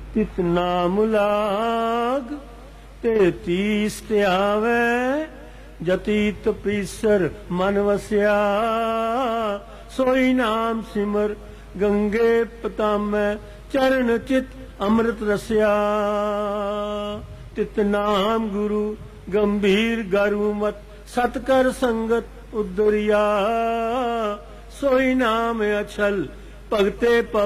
ਤਿਤ ਨਾਮ ਲਾਗ ਤੇ ਤੀਸ ਤੇ ਆਵੇ ਜਤੀਤ ਪੀਸਰ ਮਨ ਵਸਿਆ ਸੋਈ ਨਾਮ ਸਿਮਰ ਗੰਗੇ ਪਤਾਮੈ ਚਰਨ ਚਿਤ ਅੰਮ੍ਰਿਤ ਰਸਿਆ ਤਿਤ ਨਾਮ ਗੁਰੂ ਗੰਭੀਰ ਗਰੂ ਮਤ ਸਤ ਕਰ ਸੰਗਤ ਉਦਰਿਆ ਸੋਈ ਨਾਮ ਅਛਲ ਭਗਤੇ